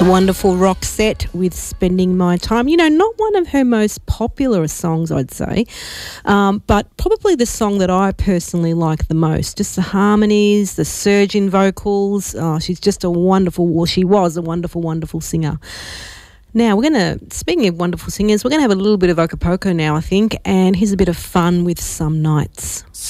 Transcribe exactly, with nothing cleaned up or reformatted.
The wonderful Roxette with Spending My Time. You know, not one of her most popular songs, I'd say, um, but probably the song that I personally like the most. Just the harmonies, the surge in vocals. Oh, she's just a wonderful, well, she was a wonderful, wonderful singer. Now, we're going to, speaking of wonderful singers, we're going to have a little bit of Okopoco now, I think, and here's a bit of fun with Some Nights.